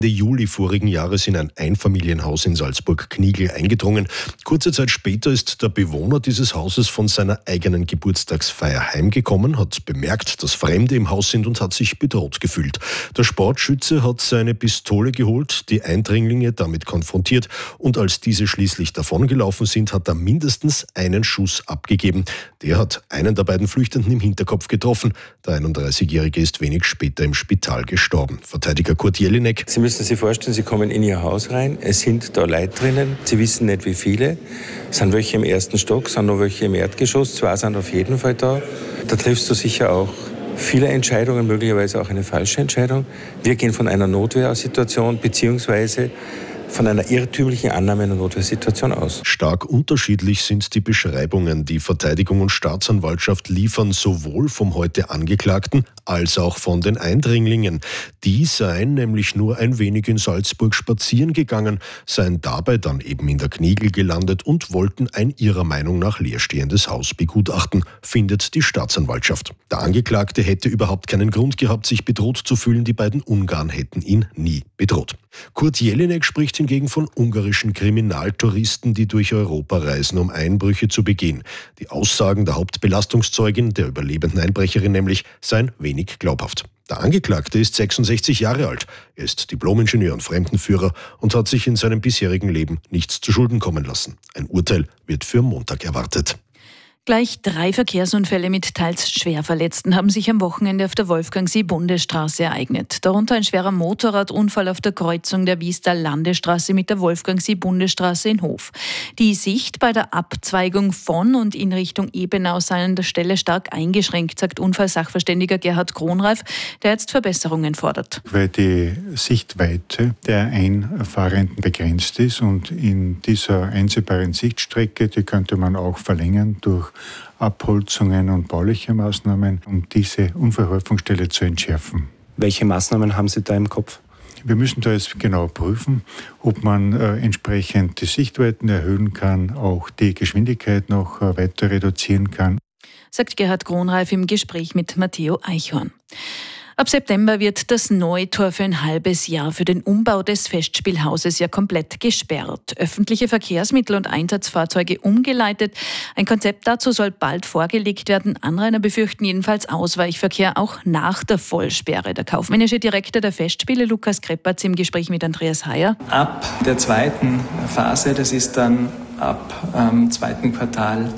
Juli vorigen Jahres in ein Einfamilienhaus in Salzburg-Kniegl eingedrungen. Kurze Zeit später ist der Bewohner dieses Hauses von seiner eigenen Geburtstagsfeier heimgekommen, hat bemerkt, dass Fremde im Haus sind und hat sich bedroht gefühlt. Der Sportschütze hat seine Pistole geholt, die Eindringlinge damit konfrontiert und als diese schließlich davongelaufen sind, hat er mindestens einen Schuss abgegeben. Der hat einen der beiden Flüchtenden im Hinterkopf getroffen. Der 31-Jährige ist wenig später im Spital gestorben. Verteidiger Kurt Jelinek: Sie müssen sich vorstellen, Sie kommen in Ihr Haus rein, es sind da Leute drinnen, Sie wissen nicht wie viele, es sind welche im ersten Stock, es sind noch welche im Erdgeschoss, 2 sind auf jeden Fall da. Da triffst du sicher auch viele Entscheidungen, möglicherweise auch eine falsche Entscheidung. Wir gehen von einer Notwehrsituation bzw. von einer irrtümlichen Annahme einer Notwehrsituation aus. Stark unterschiedlich sind die Beschreibungen, die Verteidigung und Staatsanwaltschaft liefern, sowohl vom heute Angeklagten als auch von den Eindringlingen. Die seien nämlich nur ein wenig in Salzburg spazieren gegangen, seien dabei dann eben in der Kniegl gelandet und wollten ein ihrer Meinung nach leerstehendes Haus begutachten, findet die Staatsanwaltschaft. Der Angeklagte hätte überhaupt keinen Grund gehabt, sich bedroht zu fühlen. Die beiden Ungarn hätten ihn nie bedroht. Kurt Jelinek spricht hingegen von ungarischen Kriminaltouristen, die durch Europa reisen, um Einbrüche zu begehen. Die Aussagen der Hauptbelastungszeugin, der überlebenden Einbrecherin nämlich, seien wenig glaubhaft. Der Angeklagte ist 66 Jahre alt. Er ist Diplom-Ingenieur und Fremdenführer und hat sich in seinem bisherigen Leben nichts zu Schulden kommen lassen. Ein Urteil wird für Montag erwartet. Gleich 3 Verkehrsunfälle mit teils Schwerverletzten haben sich am Wochenende auf der Wolfgangsee-Bundesstraße ereignet. Darunter ein schwerer Motorradunfall auf der Kreuzung der Wiestal-Landesstraße mit der Wolfgangsee-Bundesstraße in Hof. Die Sicht bei der Abzweigung von und in Richtung Ebenau sei an der Stelle stark eingeschränkt, sagt Unfallsachverständiger Gerhard Kronreif, der jetzt Verbesserungen fordert. Weil die Sichtweite der Einfahrenden begrenzt ist und in dieser einsehbaren Sichtstrecke, die könnte man auch verlängern durch Abholzungen und bauliche Maßnahmen, um diese Unfallhäufungsstelle zu entschärfen. Welche Maßnahmen haben Sie da im Kopf? Wir müssen da jetzt genau prüfen, ob man entsprechend die Sichtweiten erhöhen kann, auch die Geschwindigkeit noch weiter reduzieren kann, sagt Gerhard Kronreif im Gespräch mit Matteo Eichhorn. Ab September wird das Neutor für ein halbes Jahr für den Umbau des Festspielhauses ja komplett gesperrt. Öffentliche Verkehrsmittel und Einsatzfahrzeuge umgeleitet. Ein Konzept dazu soll bald vorgelegt werden. Anrainer befürchten jedenfalls Ausweichverkehr auch nach der Vollsperre. Der kaufmännische Direktor der Festspiele, Lukas Kreppertz, im Gespräch mit Andreas Heyer. Ab der zweiten Phase, das ist dann ab zweiten Quartal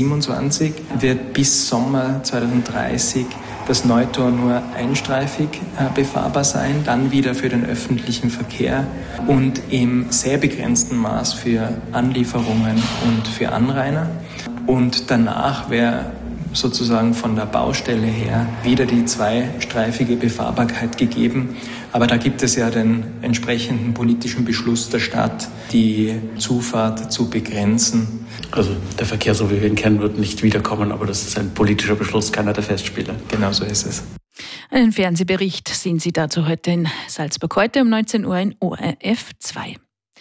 2027, wird bis Sommer 2030 das Neutor nur einstreifig befahrbar sein, dann wieder für den öffentlichen Verkehr und im sehr begrenzten Maß für Anlieferungen und für Anrainer. Und danach wäre sozusagen von der Baustelle her wieder die zweistreifige Befahrbarkeit gegeben. Aber da gibt es ja den entsprechenden politischen Beschluss der Stadt, die Zufahrt zu begrenzen. Also der Verkehr, so wie wir ihn kennen, wird nicht wiederkommen, aber das ist ein politischer Beschluss keiner der Festspiele. Genau so ist es. Einen Fernsehbericht sehen Sie dazu heute in Salzburg, heute um 19 Uhr in ORF 2.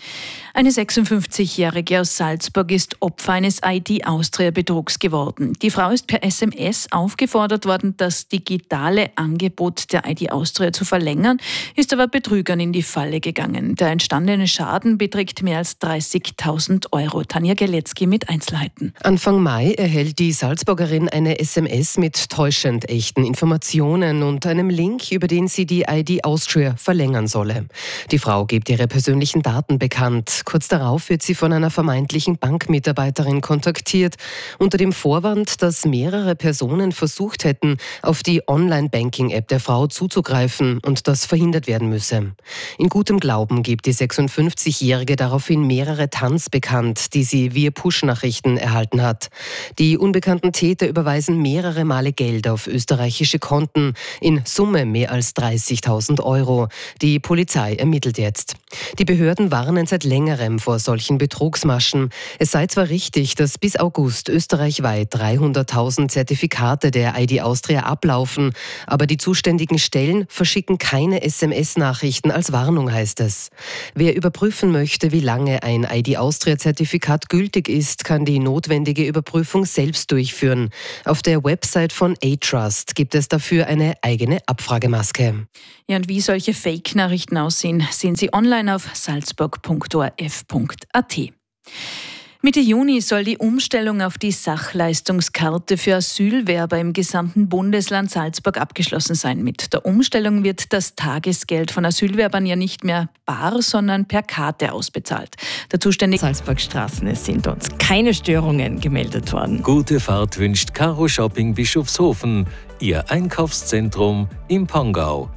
Eine 56-Jährige aus Salzburg ist Opfer eines ID-Austria-Betrugs geworden. Die Frau ist per SMS aufgefordert worden, das digitale Angebot der ID-Austria zu verlängern, ist aber Betrügern in die Falle gegangen. Der entstandene Schaden beträgt mehr als 30.000 Euro. Tanja Geletzky mit Einzelheiten. Anfang Mai erhält die Salzburgerin eine SMS mit täuschend echten Informationen und einem Link, über den sie die ID-Austria verlängern solle. Die Frau gibt ihre persönlichen Daten bekannt. Kurz darauf wird sie von einer vermeintlichen Bankmitarbeiterin kontaktiert, unter dem Vorwand, dass mehrere Personen versucht hätten, auf die Online-Banking-App der Frau zuzugreifen und das verhindert werden müsse. In gutem Glauben gibt die 56-Jährige daraufhin mehrere TANs bekannt, die sie via Push-Nachrichten erhalten hat. Die unbekannten Täter überweisen mehrere Male Geld auf österreichische Konten, in Summe mehr als 30.000 Euro. Die Polizei ermittelt jetzt. Die Behörden warnen seit längerem längerem vor solchen Betrugsmaschen. Es sei zwar richtig, dass bis August österreichweit 300.000 Zertifikate der ID Austria ablaufen, aber die zuständigen Stellen verschicken keine SMS-Nachrichten als Warnung, heißt es. Wer überprüfen möchte, wie lange ein ID Austria-Zertifikat gültig ist, kann die notwendige Überprüfung selbst durchführen. Auf der Website von A-Trust gibt es dafür eine eigene Abfragemaske. Ja, und wie solche Fake-Nachrichten aussehen, sehen Sie online auf salzburg.orf.at. Mitte Juni soll die Umstellung auf die Sachleistungskarte für Asylwerber im gesamten Bundesland Salzburg abgeschlossen sein. Mit der Umstellung wird das Tagesgeld von Asylwerbern ja nicht mehr bar, sondern per Karte ausbezahlt. Der zuständige Salzburgstraßen, es sind uns keine Störungen gemeldet worden. Gute Fahrt wünscht Caro Shopping Bischofshofen, Ihr Einkaufszentrum im Pongau.